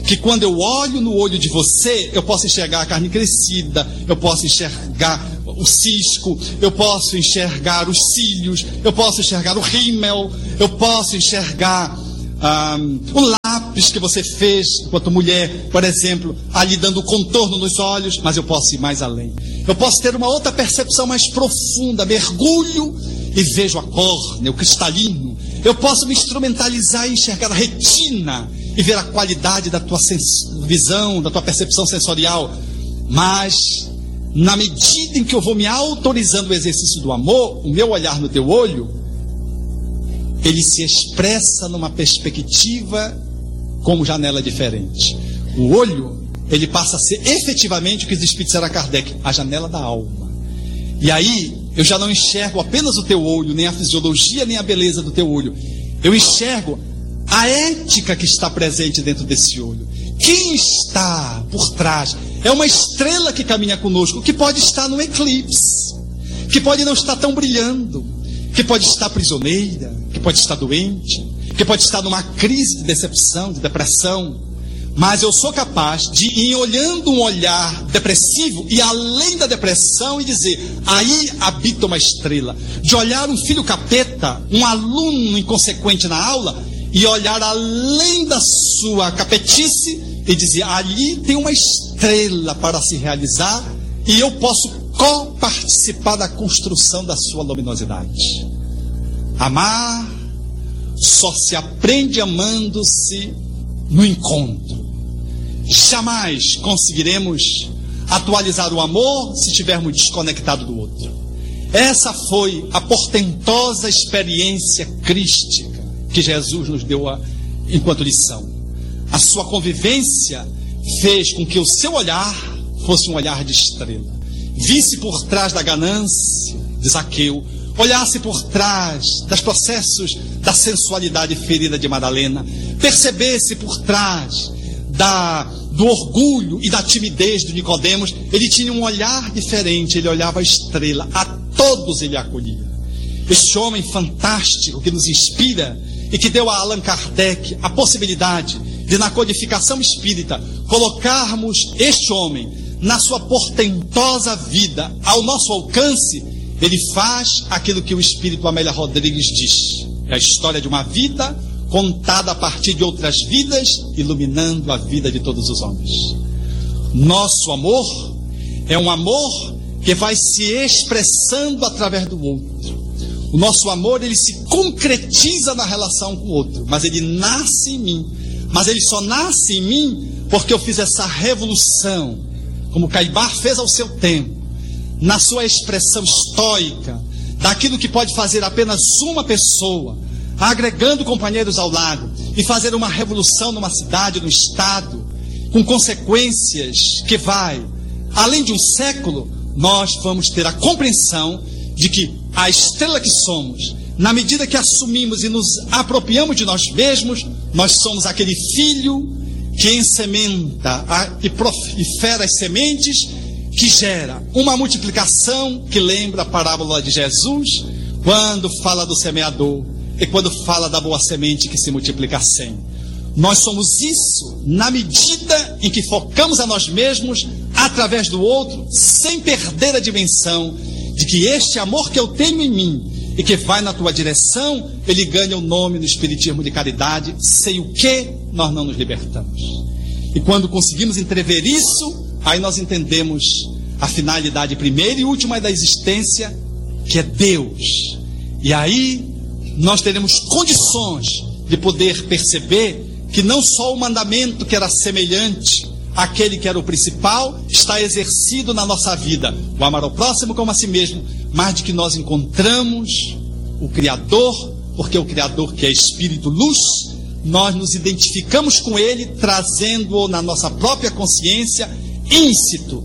que quando eu olho no olho de você, eu posso enxergar a carne crescida, eu posso enxergar o cisco, eu posso enxergar os cílios, eu posso enxergar o rímel, eu posso enxergar um, o lápis que você fez enquanto mulher, por exemplo, ali dando contorno nos olhos, mas eu posso ir mais além. Eu posso ter uma outra percepção mais profunda, mergulho e vejo a córnea, o cristalino. Eu posso me instrumentalizar e enxergar a retina e ver a qualidade da tua visão, da tua percepção sensorial. Mas, na medida em que eu vou me autorizando o exercício do amor, o meu olhar no teu olho, ele se expressa numa perspectiva como janela diferente. O olho, ele passa a ser efetivamente o que os espíritos disseram a Kardec, a janela da alma. E aí, eu já não enxergo apenas o teu olho, nem a fisiologia, nem a beleza do teu olho. Eu enxergo a ética que está presente dentro desse olho. Quem está por trás? É uma estrela que caminha conosco, que pode estar no eclipse, que pode não estar tão brilhando, que pode estar prisioneira, que pode estar doente, que pode estar numa crise de decepção, de depressão. Mas eu sou capaz de ir olhando um olhar depressivo e além da depressão e dizer, aí habita uma estrela. De olhar um filho capeta, um aluno inconsequente na aula, e olhar além da sua capetice e dizer, ali tem uma estrela para se realizar e eu posso co-participar da construção da sua luminosidade. Amar só se aprende amando-se no encontro. Jamais conseguiremos atualizar o amor se estivermos desconectados do outro. Essa foi a portentosa experiência crística que Jesus nos deu a, enquanto lição. A sua convivência fez com que o seu olhar fosse um olhar de estrela. Visse por trás da ganância de Zaqueu, olhasse por trás dos processos da sensualidade ferida de Madalena, percebesse por trás da, do orgulho e da timidez de Nicodemos. Ele tinha um olhar diferente, ele olhava a estrela, a todos ele acolhia. Este homem fantástico que nos inspira e que deu a Allan Kardec a possibilidade de, na codificação espírita, colocarmos este homem na sua portentosa vida ao nosso alcance. Ele faz aquilo que o espírito Amélia Rodrigues diz: é a história de uma vida contada a partir de outras vidas, iluminando a vida de todos os homens. Nosso amor é um amor que vai se expressando através do outro. O nosso amor, ele se concretiza na relação com o outro, mas ele nasce em mim. Mas ele só nasce em mim porque eu fiz essa revolução, como Caibar fez ao seu tempo, na sua expressão estoica, daquilo que pode fazer apenas uma pessoa, agregando companheiros ao lado, e fazer uma revolução numa cidade, num estado, com consequências que vai, além de um século, nós vamos ter a compreensão de que a estrela que somos, na medida que assumimos e nos apropriamos de nós mesmos, nós somos aquele filho que ensementa a, e prolifera as sementes, que gera uma multiplicação que lembra a parábola de Jesus, quando fala do semeador e quando fala da boa semente que se multiplica a cem. Nós somos isso na medida em que focamos a nós mesmos através do outro, sem perder a dimensão de que este amor que eu tenho em mim e que vai na tua direção, ele ganha o nome no Espiritismo de caridade, sem o que nós não nos libertamos. E quando conseguimos entrever isso, aí nós entendemos a finalidade primeira e última da existência, que é Deus. E aí nós teremos condições de poder perceber que não só o mandamento que era semelhante àquele que era o principal está exercido na nossa vida, o amar ao próximo como a si mesmo, mas de que nós encontramos o Criador, porque o Criador, que é Espírito Luz, nós nos identificamos com Ele, trazendo-o na nossa própria consciência íncito,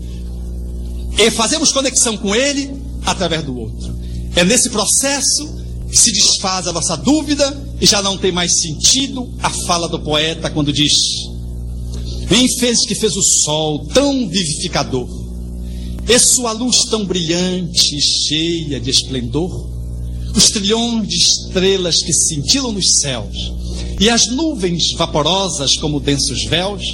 e fazemos conexão com Ele através do outro. É nesse processo que se desfaz a nossa dúvida e já não tem mais sentido a fala do poeta quando diz: quem fez que fez o sol tão vivificador, e sua luz tão brilhante e cheia de esplendor, os trilhões de estrelas que cintilam nos céus, e as nuvens vaporosas como densos véus,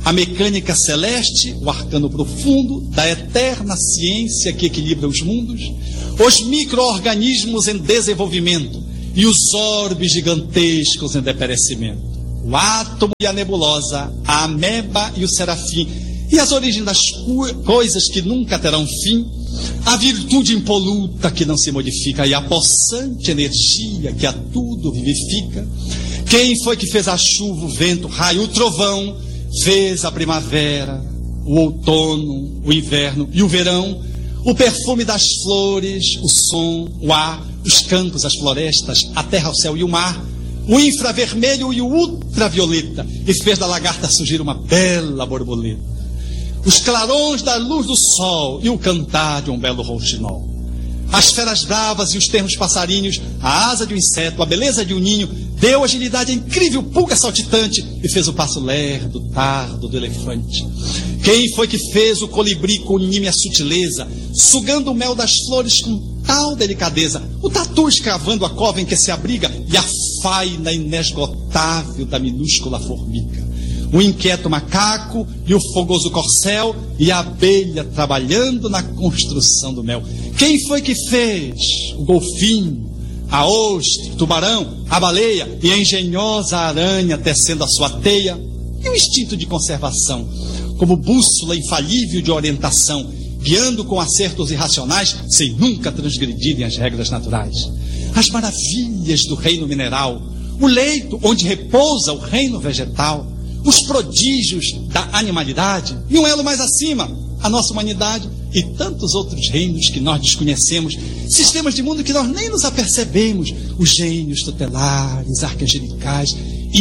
a mecânica celeste, o arcano profundo da eterna ciência que equilibra os mundos, os micro-organismos em desenvolvimento e os orbes gigantescos em deperecimento, o átomo e a nebulosa, a ameba e o serafim, e as origens das coisas que nunca terão fim, a virtude impoluta que não se modifica e a possante energia que a tudo vivifica. Quem foi que fez a chuva, o vento, o raio, o trovão, fez a primavera, o outono, o inverno e o verão, o perfume das flores, o som, o ar, os campos, as florestas, a terra, o céu e o mar, o infravermelho e o ultravioleta, e fez da lagarta surgir uma bela borboleta, os clarões da luz do sol e o cantar de um belo rouxinol, as feras bravas e os termos passarinhos, a asa de um inseto, a beleza de um ninho, deu agilidade à incrível pulga saltitante e fez o passo lerdo, tardo do elefante. Quem foi que fez o colibri com nímia sutileza, sugando o mel das flores com tal delicadeza, o tatu escravando a cova em que se abriga e a faina inesgotável da minúscula formiga, o inquieto macaco e o fogoso corcel e a abelha trabalhando na construção do mel. Quem foi que fez o golfinho, a ostra, o tubarão, a baleia e a engenhosa aranha tecendo a sua teia? E o instinto de conservação, como bússola infalível de orientação, guiando com acertos irracionais, sem nunca transgredirem as regras naturais. As maravilhas do reino mineral, o leito onde repousa o reino vegetal, os prodígios da animalidade e um elo mais acima, a nossa humanidade e tantos outros reinos que nós desconhecemos, sistemas de mundo que nós nem nos apercebemos, os gênios tutelares, arcangelicais,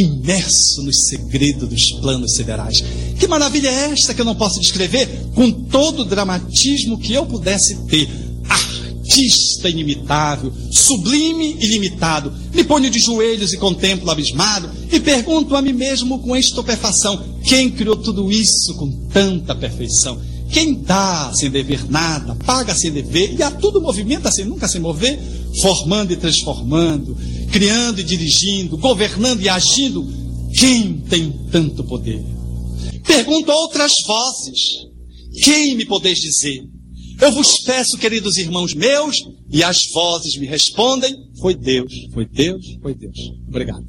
imerso nos segredos dos planos siderais. Que maravilha é esta que eu não posso descrever com todo o dramatismo que eu pudesse ter? Artista inimitável, sublime e limitado, me ponho de joelhos e contemplo abismado e pergunto a mim mesmo com estupefação: quem criou tudo isso com tanta perfeição? Quem dá sem dever nada, paga sem dever e a tudo movimenta sem nunca se mover, formando e transformando, criando e dirigindo, governando e agindo? Quem tem tanto poder? Pergunto a outras vozes: quem me podeis dizer? Eu vos peço, queridos irmãos meus, e as vozes me respondem: foi Deus, foi Deus, foi Deus. Obrigado.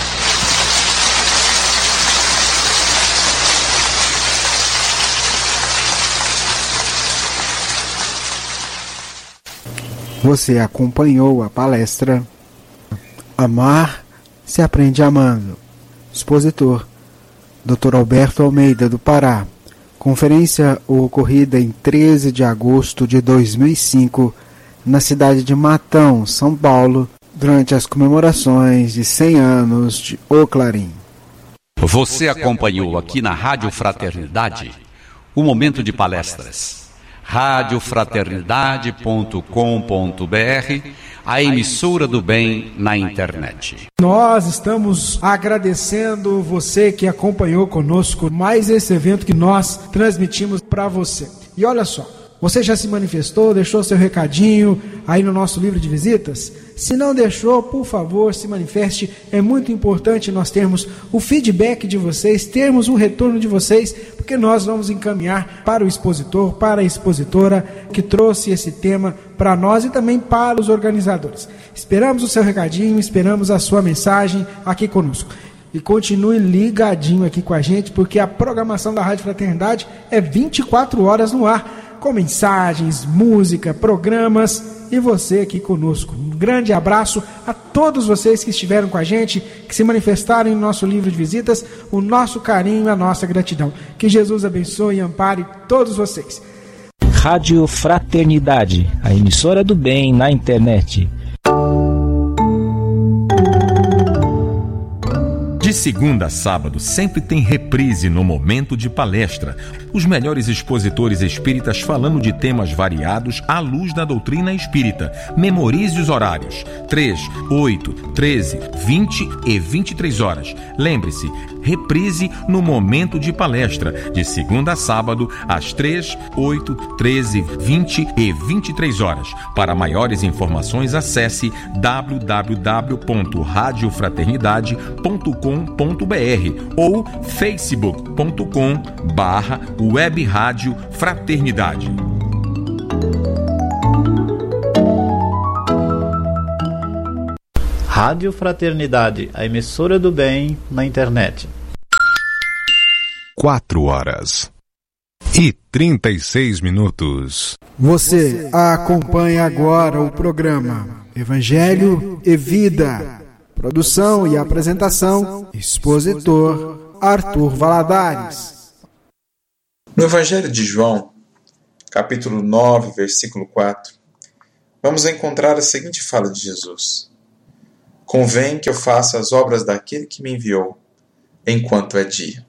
Você acompanhou a palestra Amar se aprende amando. Expositor doutor Alberto Almeida, do Pará. Conferência ocorrida em treze de agosto de dois mil e cinco, na cidade de Matão, São Paulo, durante as comemorações de cem anos de O Clarim. Você acompanhou aqui na Rádio Fraternidade o momento de palestras. rádio fraternidade ponto com ponto b r, a emissora do bem na internet. Nós estamos agradecendo você que acompanhou conosco mais esse evento que nós transmitimos para você. E olha só, você já se manifestou, deixou seu recadinho aí no nosso livro de visitas? Se não deixou, por favor, se manifeste. É muito importante nós termos o feedback de vocês, termos um retorno de vocês, porque nós vamos encaminhar para o expositor, para a expositora que trouxe esse tema para nós e também para os organizadores. Esperamos o seu recadinho, esperamos a sua mensagem aqui conosco. E continue ligadinho aqui com a gente, porque a programação da Rádio Fraternidade é vinte e quatro horas no ar, com mensagens, música, programas e você aqui conosco. Um grande abraço a todos vocês que estiveram com a gente, que se manifestaram no nosso livro de visitas, o nosso carinho e a nossa gratidão. Que Jesus abençoe e ampare todos vocês. Rádio Fraternidade, a emissora do bem na internet. De segunda a sábado, sempre tem reprise no momento de palestra. Os melhores expositores espíritas falando de temas variados à luz da doutrina espírita. Memorize os horários: três, oito, treze, vinte e vinte e três horas. Lembre-se, reprise no momento de palestra, de segunda a sábado, às três, oito, treze, vinte e vinte e três horas. Para maiores informações, acesse w w w ponto rádio fraternidade ponto com com ponto b r ou facebook ponto com barra web rádio fraternidade. Rádio Fraternidade, a emissora do bem na internet. Quatro horas e trinta e seis minutos. Você acompanha agora o programa Evangelho e Vida. Produção e apresentação, expositor Arthur Valadares. No Evangelho de João, capítulo nove, versículo quatro, vamos encontrar a seguinte fala de Jesus: convém que eu faça as obras daquele que me enviou, enquanto é dia.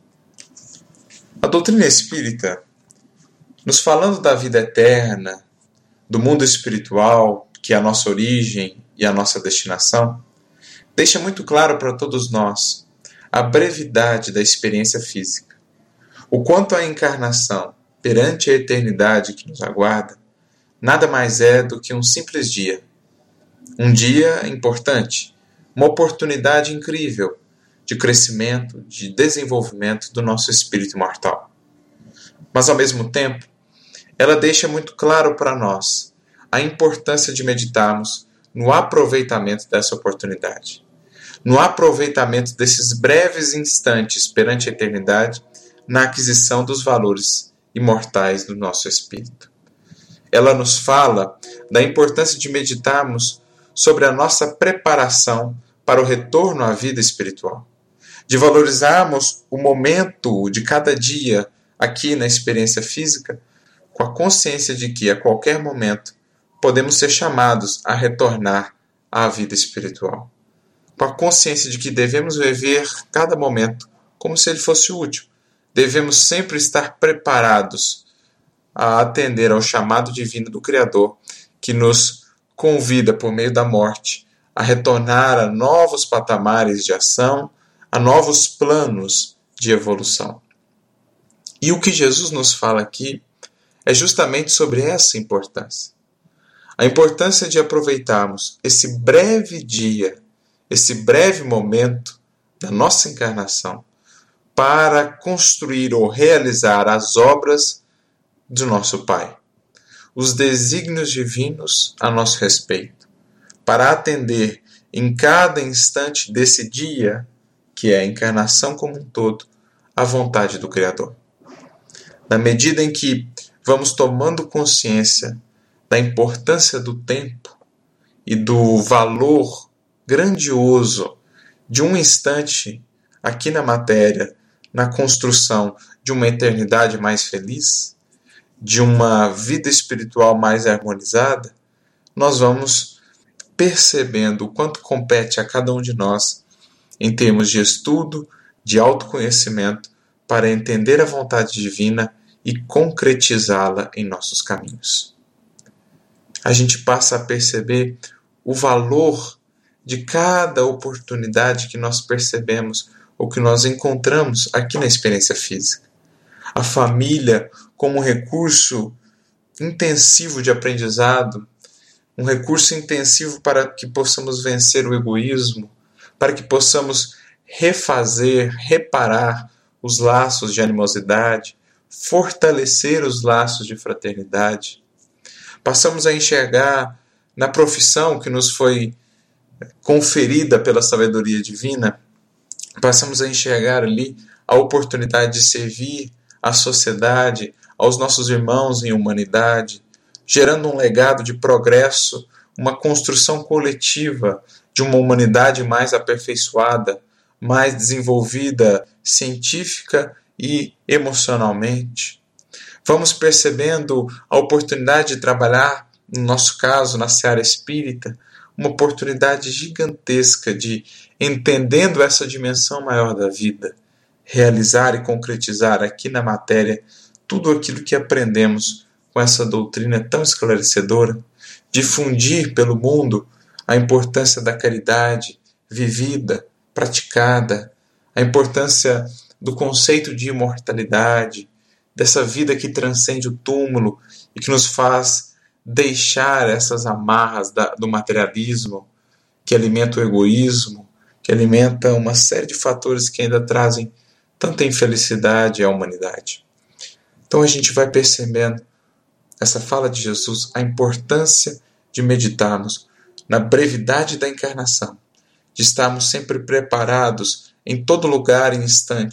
A doutrina espírita, nos falando da vida eterna, do mundo espiritual, que é a nossa origem e a nossa destinação, deixa muito claro para todos nós a brevidade da experiência física. O quanto a encarnação, perante a eternidade que nos aguarda, nada mais é do que um simples dia. Um dia importante, uma oportunidade incrível de crescimento, de desenvolvimento do nosso espírito mortal. Mas, ao mesmo tempo, ela deixa muito claro para nós a importância de meditarmos no aproveitamento dessa oportunidade, no aproveitamento desses breves instantes perante a eternidade, na aquisição dos valores imortais do nosso espírito. Ela nos fala da importância de meditarmos sobre a nossa preparação para o retorno à vida espiritual, de valorizarmos o momento de cada dia aqui na experiência física, com a consciência de que a qualquer momento podemos ser chamados a retornar à vida espiritual, com a consciência de que devemos viver cada momento como se ele fosse útil. Devemos sempre estar preparados a atender ao chamado divino do Criador, que nos convida, por meio da morte, a retornar a novos patamares de ação, a novos planos de evolução. E o que Jesus nos fala aqui é justamente sobre essa importância. A importância de aproveitarmos esse breve dia, esse breve momento da nossa encarnação, para construir ou realizar as obras do nosso Pai, os desígnios divinos a nosso respeito, para atender em cada instante desse dia, que é a encarnação como um todo, à vontade do Criador. Na medida em que vamos tomando consciência da importância do tempo e do valor grandioso de um instante aqui na matéria, na construção de uma eternidade mais feliz, de uma vida espiritual mais harmonizada, nós vamos percebendo o quanto compete a cada um de nós, em termos de estudo, de autoconhecimento, para entender a vontade divina e concretizá-la em nossos caminhos. A gente passa a perceber o valor de cada oportunidade que nós percebemos ou que nós encontramos aqui na experiência física. A família como um recurso intensivo de aprendizado, um recurso intensivo para que possamos vencer o egoísmo, para que possamos refazer, reparar os laços de animosidade, fortalecer os laços de fraternidade. Passamos a enxergar na profissão que nos foi conferida pela sabedoria divina, passamos a enxergar ali a oportunidade de servir à sociedade, aos nossos irmãos em humanidade, gerando um legado de progresso, uma construção coletiva de uma humanidade mais aperfeiçoada, mais desenvolvida científica e emocionalmente. Vamos percebendo a oportunidade de trabalhar, no nosso caso, na seara espírita, uma oportunidade gigantesca de, entendendo essa dimensão maior da vida, realizar e concretizar aqui na matéria tudo aquilo que aprendemos com essa doutrina tão esclarecedora, difundir pelo mundo a importância da caridade vivida, praticada, a importância do conceito de imortalidade, dessa vida que transcende o túmulo e que nos faz deixar essas amarras da, do materialismo que alimenta o egoísmo, que alimenta uma série de fatores que ainda trazem tanta infelicidade à humanidade. Então a gente vai percebendo essa fala de Jesus, a importância de meditarmos na brevidade da encarnação, de estarmos sempre preparados em todo lugar e instante